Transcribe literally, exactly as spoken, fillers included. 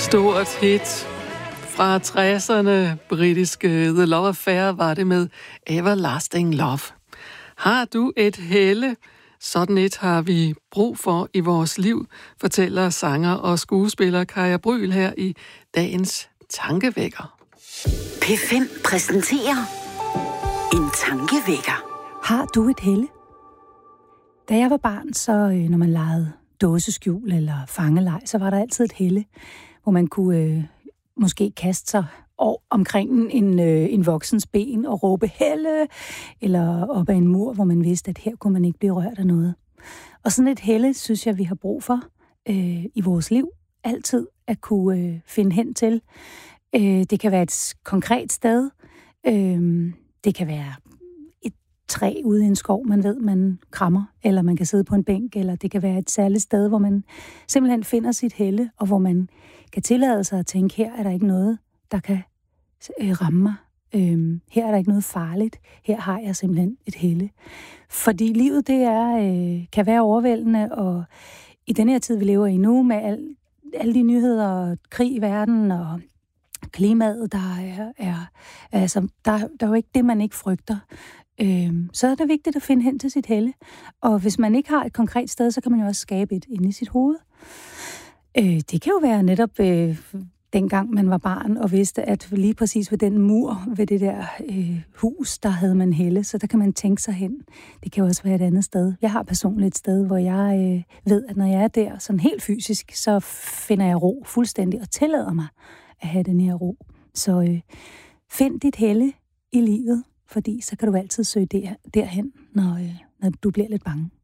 Stort hit fra tresserne, britiske The Love Affair var det med Everlasting Love. Har du et helle? Sådan et har vi brug for i vores liv, fortæller sanger og skuespiller Kaja Brüel her i dagens Tankevækker. P fem præsenterer en tankevækker. Har du et helle? Da jeg var barn, så øh, når man legede dåseskjul eller fangeleg, så var der altid et helle, hvor man kunne øh, måske kaste sig og omkring en, øh, en voksens ben og råbe helle, eller op ad en mur, hvor man vidste, at her kunne man ikke blive rørt af noget. Og sådan et helle, synes jeg, vi har brug for øh, i vores liv. Altid at kunne øh, finde hen til. Øh, det kan være et konkret sted. Øh, det kan være et træ ude i en skov, man ved, man krammer, eller man kan sidde på en bænk, eller det kan være et særligt sted, hvor man simpelthen finder sit helle, og hvor man kan tillade sig at tænke, her er der ikke noget, der kan øh, ramme mig. Øh, her er der ikke noget farligt. Her har jeg simpelthen et helle. Fordi livet, det er, øh, kan være overvældende, og i den her tid, vi lever i nu, med al, alle de nyheder og krig i verden, og klimaet, der er, er altså, der, der er jo ikke det, man ikke frygter. Øh, så er det vigtigt at finde hen til sit helle. Og hvis man ikke har et konkret sted, så kan man jo også skabe et inde i sit hoved. Øh, det kan jo være netop øh, dengang man var barn og vidste, at lige præcis ved den mur, ved det der øh, hus, der havde man helle, så der kan man tænke sig hen. Det kan jo også være et andet sted. Jeg har personligt et sted, hvor jeg øh, ved, at når jeg er der sådan helt fysisk, så finder jeg ro fuldstændig og tillader mig at have den her ro. Så øh, find dit helle i livet, fordi så kan du altid søge der, derhen, når, øh, når du bliver lidt bange.